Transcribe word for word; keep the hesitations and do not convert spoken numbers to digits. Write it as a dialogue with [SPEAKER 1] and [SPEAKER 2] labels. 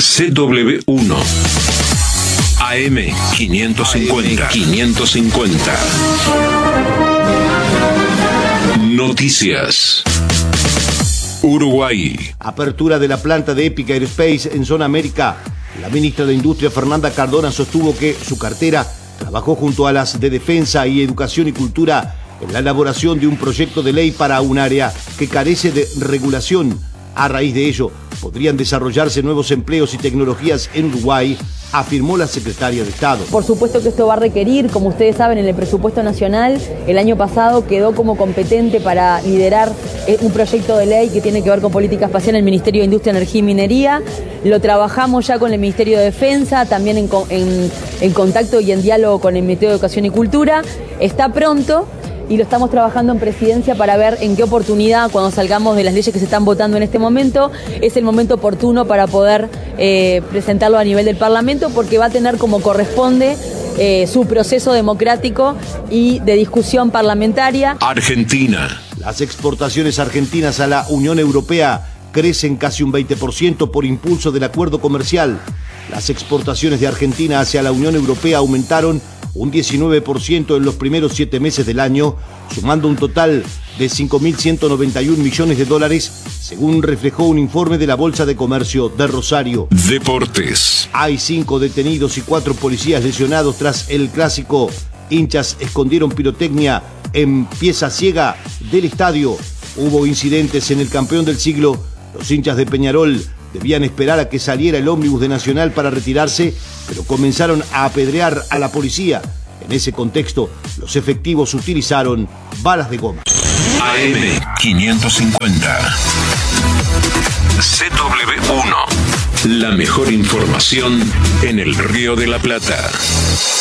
[SPEAKER 1] C W uno. A M quinientos cincuenta. quinientos cincuenta. Noticias. Uruguay.
[SPEAKER 2] Apertura de la planta de Épica Aerospace en Zona América. La ministra de Industria, Fernanda Cardona, sostuvo que su cartera trabajó junto a las de Defensa y Educación y Cultura en la elaboración de un proyecto de ley para un área que carece de regulación. A raíz de ello, podrían desarrollarse nuevos empleos y tecnologías en Uruguay, afirmó la secretaria de Estado.
[SPEAKER 3] Por supuesto que esto va a requerir, como ustedes saben, en el presupuesto nacional, el año pasado quedó como competente para liderar un proyecto de ley que tiene que ver con política espacial en el Ministerio de Industria, Energía y Minería. Lo trabajamos ya con el Ministerio de Defensa, también en, en, en contacto y en diálogo con el Ministerio de Educación y Cultura. Está pronto y lo estamos trabajando en Presidencia para ver en qué oportunidad, cuando salgamos de las leyes que se están votando en este momento, es el momento oportuno para poder eh, presentarlo a nivel del Parlamento, porque va a tener como corresponde eh, su proceso democrático y de discusión parlamentaria.
[SPEAKER 1] Argentina.
[SPEAKER 2] Las exportaciones argentinas a la Unión Europea crecen casi un veinte por ciento por impulso del acuerdo comercial. Las exportaciones de Argentina hacia la Unión Europea aumentaron un diecinueve por ciento en los primeros siete meses del año, sumando un total de cinco mil ciento noventa y un millones de dólares, según reflejó un informe de la Bolsa de Comercio de Rosario.
[SPEAKER 1] Deportes.
[SPEAKER 2] Hay cinco detenidos y cuatro policías lesionados tras el clásico. Hinchas escondieron pirotecnia en pieza ciega del estadio. Hubo incidentes en el campeón del siglo. Los hinchas de Peñarol debían esperar a que saliera el ómnibus de Nacional para retirarse, pero comenzaron a apedrear a la policía. En ese contexto, los efectivos utilizaron balas de goma.
[SPEAKER 1] A M quinientos cincuenta. C W uno. La mejor información en el Río de la Plata.